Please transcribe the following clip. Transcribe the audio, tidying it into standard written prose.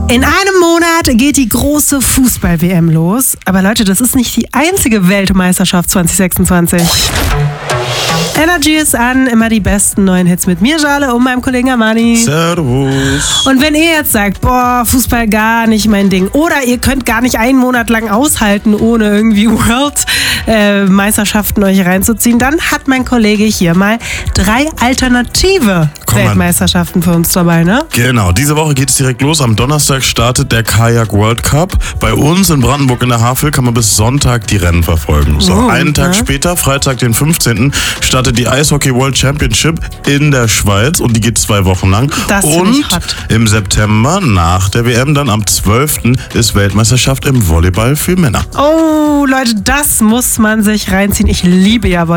In einem Monat geht die große Fußball-WM los. Aber Leute, das ist nicht die einzige Weltmeisterschaft 2026. Energy ist an, immer die besten neuen Hits mit mir, Jale, und meinem Kollegen Amani. Servus. Und wenn ihr jetzt sagt, boah, Fußball gar nicht mein Ding, oder ihr könnt gar nicht einen Monat lang aushalten, ohne irgendwie World-Meisterschaften euch reinzuziehen, dann hat mein Kollege hier mal 3 alternative Weltmeisterschaften für uns dabei, ne? Genau, diese Woche geht es direkt los. Am Donnerstag startet der Kajak World Cup. Bei uns in Brandenburg in der Havel kann man bis Sonntag die Rennen verfolgen. So, einen Tag später, Freitag den 15., startet die Eishockey World Championship in der Schweiz und die geht 2 Wochen lang. Das und im September nach der WM, dann am 12. ist Weltmeisterschaft im Volleyball für Männer. Oh, Leute, das muss man sich reinziehen. Ich liebe ja Volleyball.